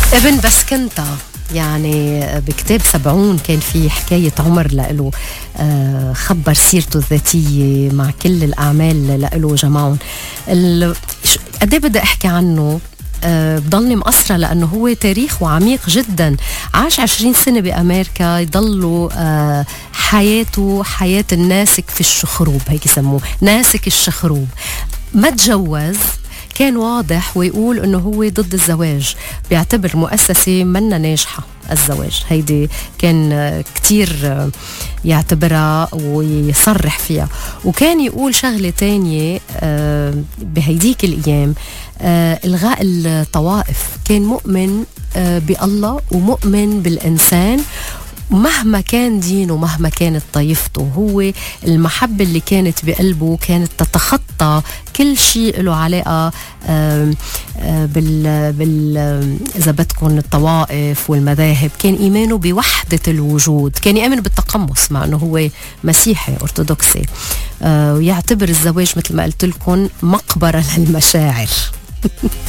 ابن بسكنتا، يعني بكتاب 70 كان في حكاية عمر لإله، خبر سيرته الذاتية مع كل الأعمال لإله جمعهم. قد ايه بدي أحكي عنه؟ بضلني مقصرة لأنه هو تاريخه عميق جدا. عاش 20 سنة بأمريكا، يضلوا حياته حياة الناسك في الشخروب، هيك يسموه ناسك الشخروب. ما تجوز، كان واضح ويقول انه هو ضد الزواج، بيعتبر مؤسسة منا ناجحة الزواج، هيدي كان كتير يعتبرها ويصرح فيها. وكان يقول شغلة تانية بهيديك الأيام، إلغاء الطوائف. كان مؤمن بالله ومؤمن بالإنسان مهما كان دينه، مهما كانت طائفته. هو المحبة اللي كانت بقلبه كانت تتخطى كل شيء له علاقة إذا بدكم الطوائف والمذاهب. كان إيمانه بوحدة الوجود، كان يؤمن بالتقمص مع أنه هو مسيحي أرثوذكسي، ويعتبر الزواج مثل ما قلت لكم مقبرة للمشاعر.